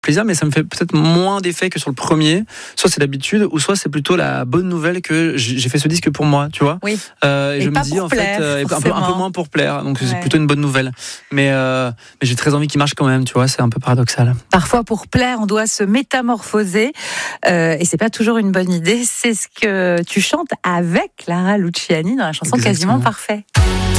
plaisir, mais ça me fait peut-être moins d'effet que sur le premier. Soit c'est l'habitude, ou soit c'est plutôt la bonne nouvelle que j'ai fait ce disque pour moi, tu vois. Oui. Et je me dis en plaire, fait, un peu moins pour plaire. Donc c'est plutôt une bonne nouvelle. Mais j'ai très envie qu'il marche quand même, tu vois. C'est un peu paradoxal. Parfois, pour plaire, on doit se métamorphoser, et c'est pas toujours une bonne idée. C'est ce que tu chantes avec Clara Luciani dans la chanson Exactement. Quasiment Parfait.